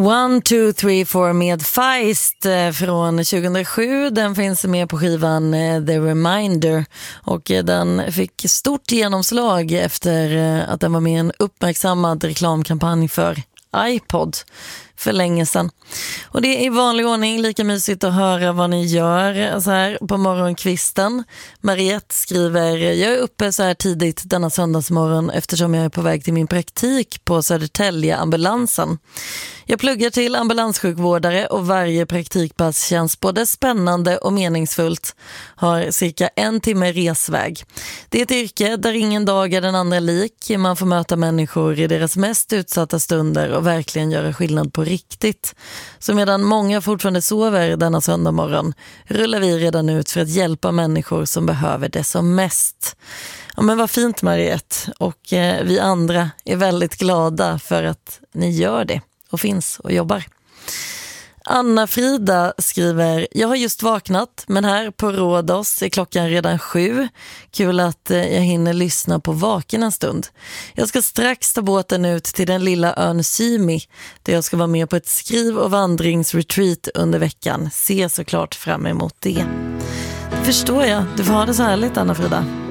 One, two, three, four med Feist från 2007. Den finns med på skivan The Reminder och den fick stort genomslag efter att den var med i en uppmärksammad reklamkampanj för iPod för länge sedan. Och det är i vanlig ordning lika mysigt att höra vad ni gör så här på morgonkvisten. Mariette skriver: jag är uppe så här tidigt denna söndagsmorgon eftersom jag är på väg till min praktik på Södertälje ambulansen. Jag pluggar till ambulanssjukvårdare och varje praktikpass känns både spännande och meningsfullt. Har cirka 1 timme resväg. Det är ett yrke där ingen dag är den andra lik. Man får möta människor i deras mest utsatta stunder och verkligen göra skillnad på riktigt. Så medan många fortfarande sover denna söndag morgon rullar vi redan ut för att hjälpa människor som behöver det som mest. Ja, men vad fint, Mariette. Och vi andra är väldigt glada för att ni gör det och finns och jobbar. Anna-Frida skriver: jag har just vaknat, men här på Rhodos är klockan redan 7. Kul att jag hinner lyssna på vaken en stund. Jag ska strax ta båten ut till den lilla ön Symi, där jag ska vara med på ett skriv- och vandringsretreat under veckan. Se såklart fram emot det. Förstår jag, du får ha det så härligt, Anna-Frida.